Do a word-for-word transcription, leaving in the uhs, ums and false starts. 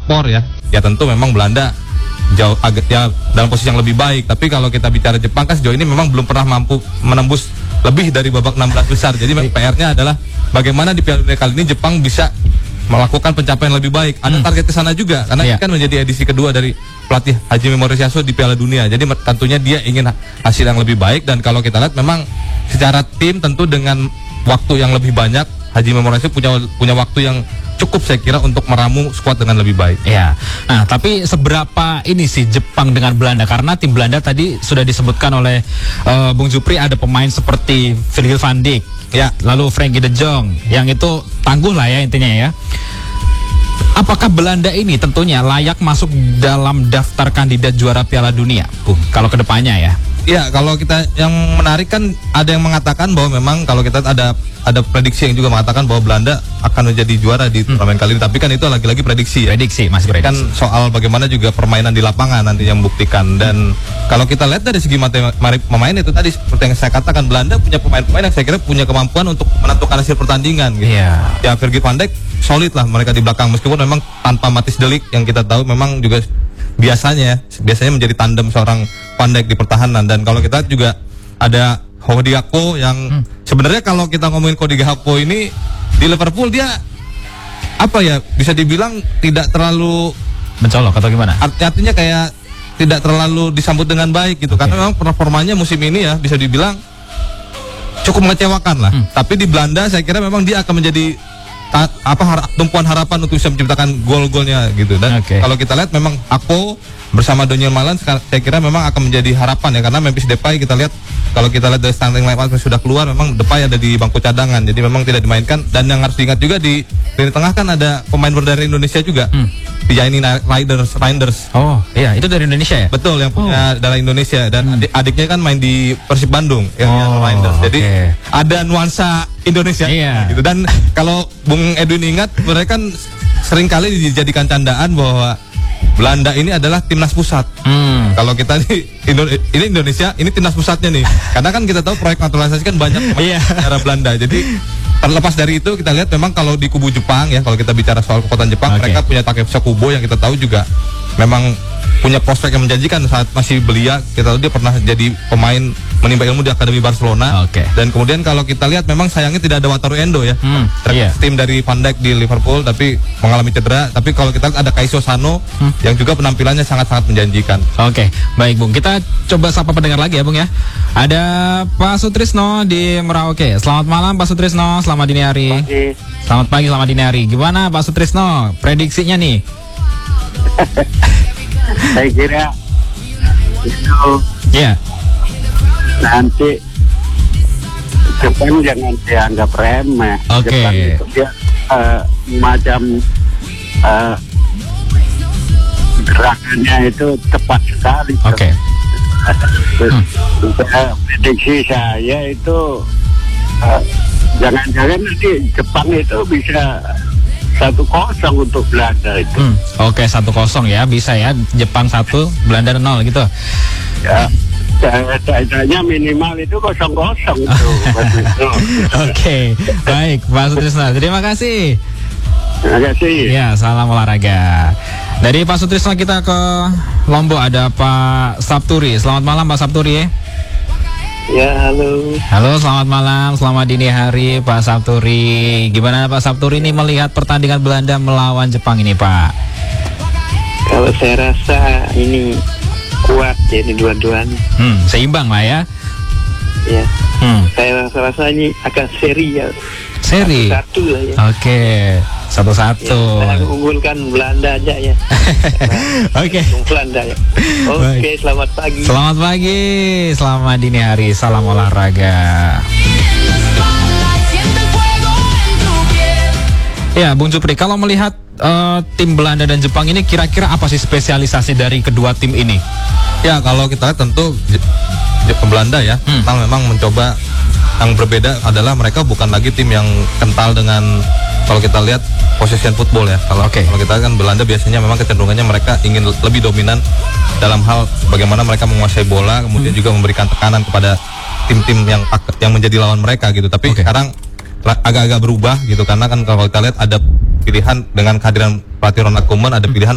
skor ya, ya tentu memang Belanda jauh agak ya dalam posisi yang lebih baik. Tapi kalau kita bicara Jepang kan sejauh ini memang belum pernah mampu menembus lebih dari babak enam belas besar. Jadi P R-nya adalah bagaimana di Piala Dunia kali ini Jepang bisa melakukan pencapaian lebih baik. Ada hmm. target ke sana juga karena yeah. ini kan menjadi edisi kedua dari pelatih Hajime Morishiyasuke di Piala Dunia. Jadi tentunya dia ingin hasil yang lebih baik, dan kalau kita lihat memang secara tim tentu dengan waktu yang lebih banyak Hajime Morishiyasuke punya punya waktu yang cukup saya kira untuk meramu skuad dengan lebih baik. Ya. Nah, tapi seberapa ini sih Jepang dengan Belanda? Karena tim Belanda tadi sudah disebutkan oleh uh, Bung Jupri, ada pemain seperti Virgil van Dijk, ya, lalu Frenkie de Jong, yang itu tangguh lah ya intinya ya. Apakah Belanda ini tentunya layak masuk dalam daftar kandidat juara Piala Dunia, Bung? Kalau kedepannya ya? Ya, kalau kita yang menarik kan ada yang mengatakan bahwa memang kalau kita ada ada prediksi yang juga mengatakan bahwa Belanda akan menjadi juara di turnamen hmm. kali ini. Tapi kan itu lagi-lagi prediksi ya. Prediksi, masih prediksi. Kan soal bagaimana juga permainan di lapangan nanti yang membuktikan. Dan hmm. kalau kita lihat dari segi materi pemain itu tadi seperti yang saya katakan, Belanda punya pemain-pemain yang saya kira punya kemampuan untuk menentukan hasil pertandingan gitu. Yeah. Ya, Virgil van Dijk solid lah mereka di belakang, meskipun memang tanpa Matthijs de Ligt yang kita tahu memang juga biasanya biasanya menjadi tandem seorang Van Dijk di pertahanan. Dan kalau kita juga ada Cody Gakpo yang hmm. sebenarnya kalau kita ngomongin Cody Gakpo ini di Liverpool, dia apa ya, bisa dibilang tidak terlalu mencolok atau gimana? Artinya kayak tidak terlalu disambut dengan baik gitu, okay. karena memang performanya musim ini ya bisa dibilang cukup mengecewakan lah. Hmm. Tapi di Belanda saya kira memang dia akan menjadi ta, apa har, tumpuan harapan untuk bisa menciptakan gol-golnya gitu. Dan okay. kalau kita lihat memang Gakpo bersama Donyell Malen saya kira memang akan menjadi harapan ya, karena Memphis Depay kita lihat kalau kita lihat dari starting line-up sudah keluar, memang Depay ada di bangku cadangan, jadi memang tidak dimainkan. Dan yang harus diingat juga di lini tengah kan ada pemain berdarah Indonesia juga, hmm. Dijaini Reinders, Reinders. Oh iya, itu dari Indonesia ya? Betul, yang punya oh. darah Indonesia, dan hmm. adik adiknya kan main di Persib Bandung, yang oh, Reinders. Jadi okay. ada nuansa Indonesia iya. gitu. Dan kalau Bung Edwin ingat, mereka kan sering kali dijadikan candaan bahwa Belanda ini adalah timnas pusat. Hmm. Kalau kita nih ini Indonesia, ini timnas pusatnya nih. Karena kan kita tahu proyek naturalisasi kan banyak yeah. negara Belanda. Jadi terlepas dari itu kita lihat memang kalau di kubu Jepang ya, kalau kita bicara soal kekuatan Jepang, okay. mereka punya Takefusa Kubo yang kita tahu juga memang punya prospek yang menjanjikan saat masih belia. Kita tahu dia pernah jadi pemain menimba ilmu di Akademi Barcelona. Okay. Dan kemudian kalau kita lihat memang sayangnya tidak ada Wataru Endo ya. Hmm, iya. Tim dari Van Dijk di Liverpool tapi mengalami cedera. Tapi kalau kita lihat ada Kaiso Sano hmm. yang juga penampilannya sangat-sangat menjanjikan. Oke, okay. Baik Bung. Kita coba sapa pendengar lagi ya Bung ya. Ada Pak Sutrisno di Merauke. Selamat malam Pak Sutrisno, selamat dini hari. Pagi. Selamat pagi, selamat dini hari. Gimana Pak Sutrisno prediksinya nih? Saya kira itu yeah. nanti Jepang jangan dianggap remeh. Okay. Jepang itu dia uh, macam uh, gerakannya itu tepat sekali. Oke. Okay. hmm. uh, prediksi saya itu uh, jangan-jangan nanti Jepang itu bisa satu kosong untuk Belanda itu. Hmm. Oke, satu kosong ya, bisa ya. Jepang satu, Belanda nol gitu. Ya, kayaknya minimal itu kosong kosong itu. Oke, baik, Pak Sutrisno. Terima kasih. Terima kasih. Ya, salam olahraga. Dari Pak Sutrisno kita ke Lombok, ada Pak Sapturi. Selamat malam Pak Sapturi. Ya, halo. Halo, selamat malam, selamat dini hari Pak Sapturi. Gimana Pak Sapturi ini melihat pertandingan Belanda melawan Jepang ini Pak? Kalau saya rasa ini kuat ya, ini dua-duanya. Hmm, seimbang lah ya. Ya. Hmm. Saya rasa ini akan seri ya. Seri. Satu lah ya. Oke, satu-satu. Ya, saya mengunggulkan Belanda aja ya. Oke. Belanda ya. Oke, okay, selamat pagi. Selamat pagi, selamat dini hari, salam olahraga. Ya, Bung Jupri, kalau melihat uh, tim Belanda dan Jepang ini, kira-kira apa sih spesialisasi dari kedua tim ini? Ya, kalau kita lihat tentu Belanda ya, hmm. memang memang mencoba. Yang berbeda adalah mereka bukan lagi tim yang kental dengan, kalau kita lihat possession football ya. Kalau okay. kalau kita kan Belanda biasanya memang kecenderungannya mereka ingin lebih dominan dalam hal bagaimana mereka menguasai bola, kemudian hmm. juga memberikan tekanan kepada tim-tim yang yang menjadi lawan mereka gitu. Tapi okay. sekarang agak-agak berubah gitu, karena kan kalau kita lihat ada pilihan dengan kehadiran pelatih Ronald Koeman, ada pilihan